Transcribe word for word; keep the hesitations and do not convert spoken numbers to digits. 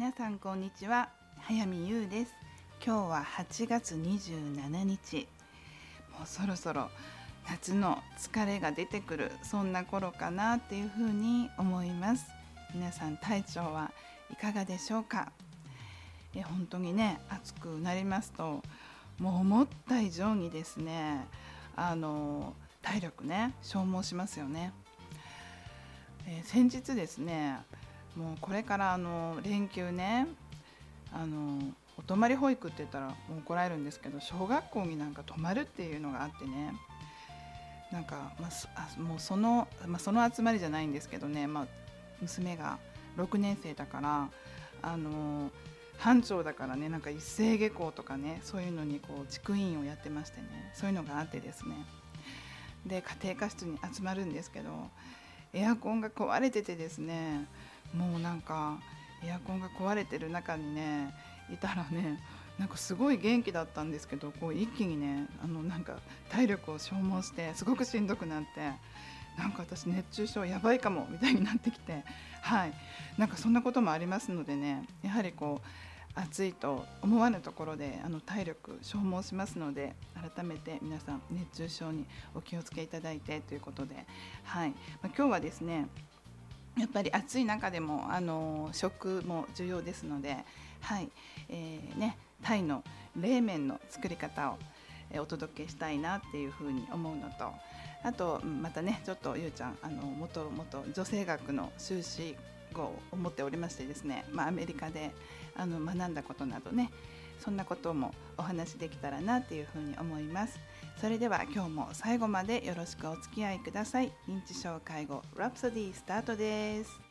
皆さんこんにちは、早見優です。今日ははちがつにじゅうしちにち、もうそろそろ夏の疲れが出てくる、そんな頃かなっていうふうに思います。皆さん体調はいかがでしょうか。え本当にね、暑くなりますともう思った以上にですね、あの体力ね消耗しますよね。え先日ですね、もうこれからあの連休ね、あのお泊まり保育って言ったらもう怒られるんですけど、小学校になんか泊まるっていうのがあってね、なんか、まあ、あもうその、まあ、その集まりじゃないんですけどね、まあ、娘がろくねん生だから、あの班長だからね、なんか一斉下校とかね、そういうのにこう地区委員をやってましてね、そういうのがあってですね、で家庭科室に集まるんですけど、エアコンが壊れててですね、もうなんかエアコンが壊れてる中にねいたらね、なんかすごい元気だったんですけど、こう一気にね、あのなんか体力を消耗してすごくしんどくなって、なんか私熱中症やばいかもみたいになってきて、はい、なんかそんなこともありますのでね、やはりこう暑いと思わぬところであの体力消耗しますので、改めて皆さん熱中症にお気をつけいただいてということで、はい、まあ、今日はですね、やっぱり暑い中でもあの食も重要ですので、はい、えーね、タイの冷麺の作り方をえーお届けしたいなっていうふうに思うのと、あとまたね、ちょっとゆうちゃん、あの元々女性学の修士号を持っておりましてですね、まあ、アメリカであの学んだことなどね、そんなこともお話できたらなっていうふうに思います。それでは今日も最後までよろしくお付き合いください。認知症介護ラプソディスタートです。